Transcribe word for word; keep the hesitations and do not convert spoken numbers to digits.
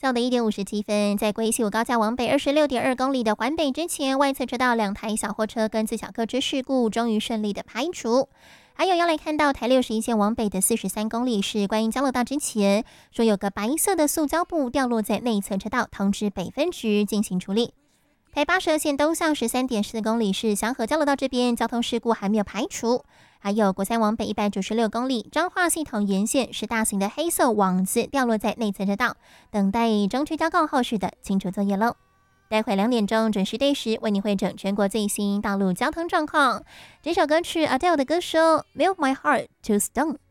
上的一点五十七分，在归西五高架往北二十六点二公里的环北之前，外侧车道两台小货车跟自小客车事故终于顺利的排除。还有要来看到台六十一线往北的四十三公里是观音交流道之前，说有个白色的塑胶布掉落在内侧车道，通知北分局进行处理。台八十二线东向十三点四公里是祥和交流道这边交通事故还没有排除。还有国三往北一百九十六公里彰化系统沿线是大型的黑色网子掉落在内侧车道，等待中区交告后续的清除作业喽。待会两点钟准时对时为你汇整全国最新道路交通状况。这首歌曲 Adele 的歌声 Melt My Heart to Stone。